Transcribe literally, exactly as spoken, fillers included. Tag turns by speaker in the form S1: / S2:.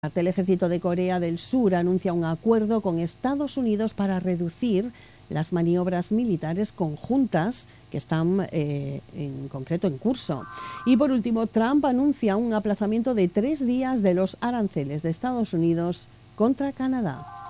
S1: El ejército de Corea del Sur anuncia un acuerdo con Estados Unidos para reducir las maniobras militares conjuntas que están eh, en concreto en curso. Y por último, Trump anuncia un aplazamiento de tres días de los aranceles de Estados Unidos contra Canadá.